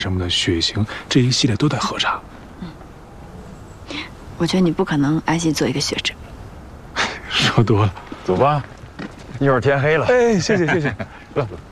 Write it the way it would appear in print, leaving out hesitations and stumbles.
什么的血型这一系列都在核查。 我觉得你不可能安心做一个学者。 说多了， 走吧，一会儿天黑了。 哎，谢谢。 走。